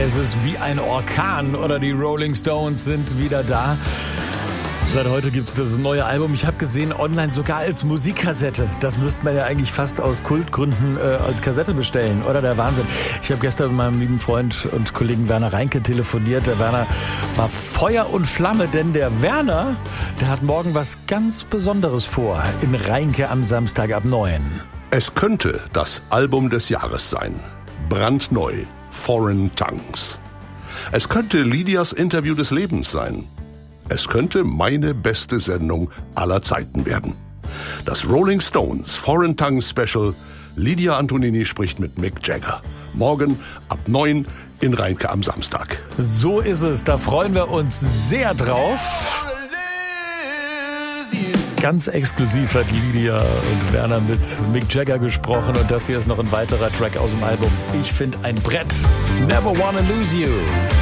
Es ist wie ein Orkan oder die Rolling Stones sind wieder da. Seit heute gibt's das neue Album. Ich habe gesehen, online sogar als Musikkassette. Das müsste man ja eigentlich fast aus Kultgründen als Kassette bestellen, oder? Der Wahnsinn. Ich habe gestern mit meinem lieben Freund und Kollegen Werner Reinke telefoniert. Der Werner war Feuer und Flamme, denn der Werner, der hat morgen was ganz Besonderes vor in Reinke am Samstag ab 9. Es könnte das Album des Jahres sein. Brandneu. Foreign Tongues. Es könnte Lydias Interview des Lebens sein. Es könnte meine beste Sendung aller Zeiten werden. Das Rolling Stones Foreign Tongues Special. Lydia Antonini spricht mit Mick Jagger. Morgen ab 9 in Reinke am Samstag. So ist es, da freuen wir uns sehr drauf. Ganz exklusiv hat Lydia und Werner mit Mick Jagger gesprochen und das hier ist noch ein weiterer Track aus dem Album. Ich finde ein Brett. Never Wanna Lose You.